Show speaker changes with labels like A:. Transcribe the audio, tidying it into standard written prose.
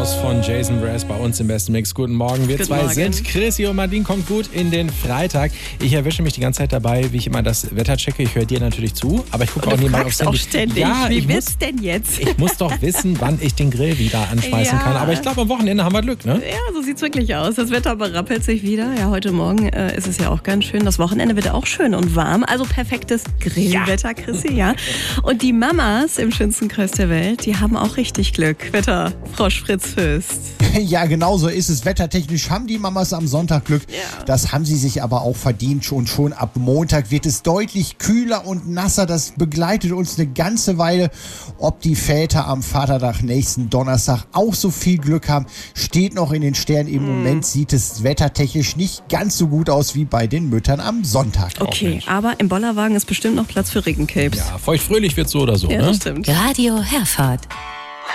A: Chaos von Jason Mraz bei uns im Besten Mix. Guten Morgen. Wir zwei sind Chrissy und Madine. Kommt gut in den Freitag. Ich erwische mich die ganze Zeit dabei, wie ich immer das Wetter checke. Ich höre dir natürlich zu, aber ich gucke auch niemand aufs Handy.
B: Auch ständig.
A: Ja,
B: wie wird's denn jetzt?
A: Ich muss doch wissen, wann ich den Grill wieder anschmeißen kann. Aber ich glaube, am Wochenende haben wir Glück, ne?
B: Ja, so sieht's wirklich aus. Das Wetter berappelt sich wieder. Ja, heute Morgen ist es ja auch ganz schön. Das Wochenende wird auch schön und warm. Also perfektes Grillwetter, Chrissy, ja. Und die Mamas im schönsten Kreis der Welt, die haben auch richtig Glück. Wetter, Frau Fritz-Fürst.
C: Ja, genau so ist es. Wettertechnisch haben die Mamas am Sonntag Glück.
B: Ja.
C: Das haben sie sich aber auch verdient. Und schon ab Montag wird es deutlich kühler und nasser. Das begleitet uns eine ganze Weile. Ob die Väter am Vatertag nächsten Donnerstag auch so viel Glück haben, steht noch in den Sternen. Im Moment sieht es wettertechnisch nicht ganz so gut aus wie bei den Müttern am Sonntag.
B: Okay, aber im Bollerwagen ist bestimmt noch Platz für Regencapes.
A: Ja, feuchtfröhlich wird so oder so,
B: Ja,
A: ne?
B: das stimmt.
D: Radio Herfahrt.